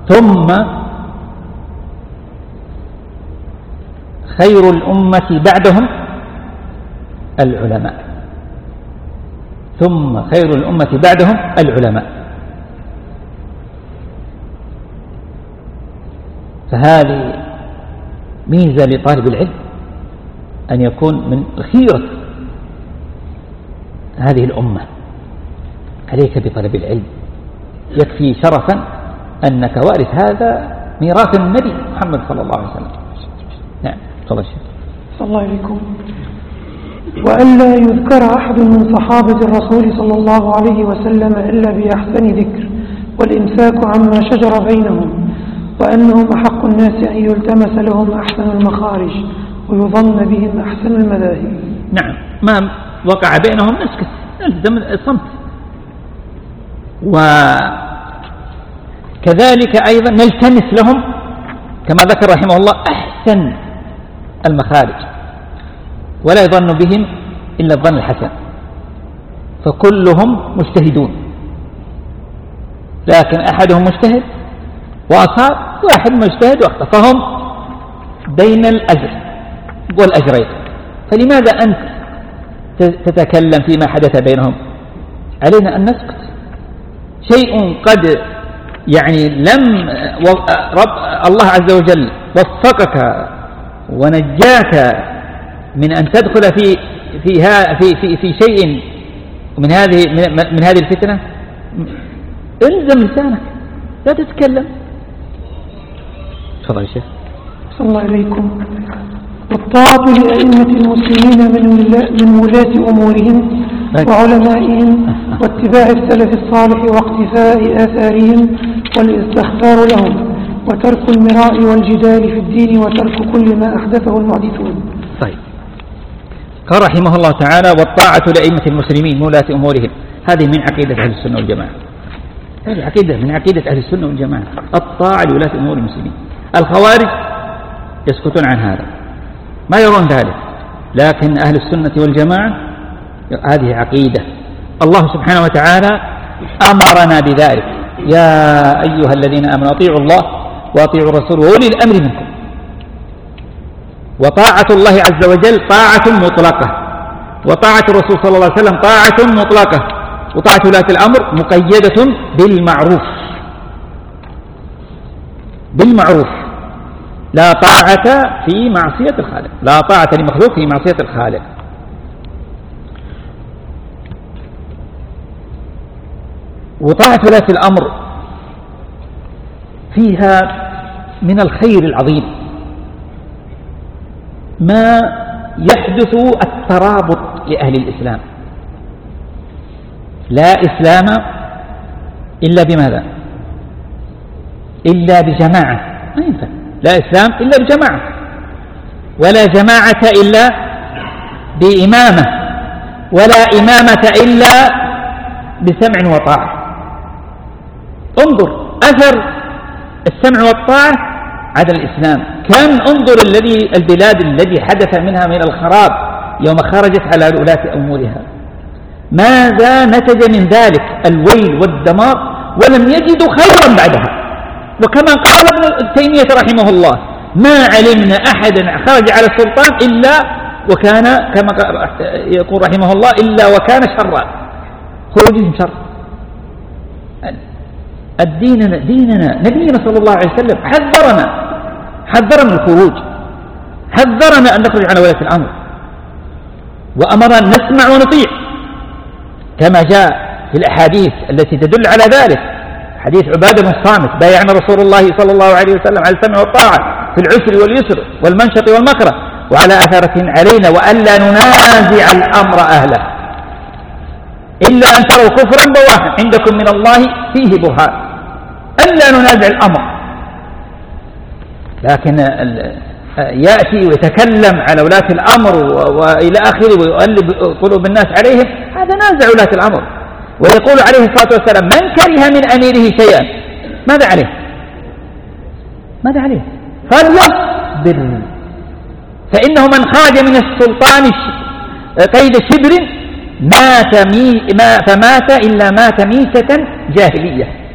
ثم خير الأمة بعدهم العلماء، ثم خير الأمة بعدهم العلماء. فهذه ميزة لطالب العلم أن يكون من خيرة هذه الأمة. عليك بطلب العلم، يكفي شرفا أنك وارث هذا ميراث النبي محمد صلى الله عليه وسلم. نعم تفضل الشيخ. صلى الله عليكم. وألا يذكر أحد من صحابة الرسول صلى الله عليه وسلم إلا بأحسن ذكر، والإمساك عما شجر بينهم، وأنهم أحق الناس أن يلتمس لهم أحسن المخارج ويظن بهم أحسن المذاهب. نعم، ما وقع بينهم نسكت، نلزم الصمت. وكذلك أيضا نلتمس لهم كما ذكر رحمه الله أحسن المخارج، ولا يظن بهم إلا الظن الحسن، فكلهم مجتهدون، لكن أحدهم مجتهد وأصاب، واحد مجتهد وأخطأ، فهم بين الأجر والأجرين. فلماذا أنت تتكلم فيما حدث بينهم؟ علينا أن نسكت. شيء قد لم الله عز وجل وفقك ونجاك من أن تدخل في شيء من هذه الفتنة، الزم لسانك، لا تتكلم. تفضل يا شيخ. صلى الله عليكم. والطاعة لأئمة المسلمين من ولاة أمورهم وعلمائهم، واتباع السلف الصالح واقتفاء آثارهم، والاستغفار لهم، وترك المراء والجدال في الدين، وترك كل ما أحدثه المحدثون. طيب، قال رحمه الله تعالى: والطاعة لأئمة المسلمين من ولاة أمورهم. هذه من عقيدة أهل السنة والجماعة، هذه عقيدة من عقيدة أهل السنة والجماعة، الطاعة لولاة أمور المسلمين. الخوارج يسكتون عن هذا، ما يرون ذلك، لكن أهل السنة والجماعة هذه عقيدة. الله سبحانه وتعالى أمرنا بذلك: يا أيها الذين آمنوا أطيعوا الله وأطيعوا الرسول وأولي الأمر منكم. وطاعة الله عز وجل طاعة مطلقة، وطاعة الرسول صلى الله عليه وسلم طاعة مطلقة، وطاعة ولاة الأمر مقيدة بالمعروف. لا طاعة في معصية الخالق، لا طاعة لمخلوق في معصية الخالق. وطاعة ولاة الأمر فيها من الخير العظيم ما يحدث الترابط لأهل الإسلام. لا إسلام إلا بماذا؟ إلا بجماعة، ما ينفع. لا إسلام إلا بجماعة، ولا جماعة إلا بإمامة، ولا إمامة إلا بسمع وطاعة. انظر أثر السمع والطاعة على الإسلام، كم انظر البلاد التي حدث منها من الخراب يوم خرجت على ولاة أمورها، ماذا نتج من ذلك؟ الويل والدمار، ولم يجدوا خيرا بعدها. وكما قال ابن تيمية رحمه الله: ما علمنا أحدا خرج على السلطان إلا وكان كما يقول رحمه الله إلا وكان شرا، خروجهم شر. ديننا نبينا صلى الله عليه وسلم حذرنا من الخروج، حذرنا أن نخرج على ولاة الأمر، وأمرنا أن نسمع ونطيع كما جاء في الأحاديث التي تدل على ذلك. حديث عبادة بن الصامت: بايعنا رسول الله صلى الله عليه وسلم على السمع والطاعة في العسر واليسر والمنشط والمكره وعلى أثرة علينا، وألا ننازع الأمر أهله إلا أن تروا كفرا بواحا عندكم من الله فيه برهان. ألا ننازع الأمر، لكن يأتي ويتكلم على ولاة الأمر وإلى آخره ويؤلب قلوب الناس عليهم، هذا نازع ولاة الأمر. ويقول عليه الصلاة والسلام: من كره من أميره شيئا ماذا عليه؟ فليصبر، فإنه من خرج من السلطان قيد شبر فمات إلا مات ميتة جاهلية.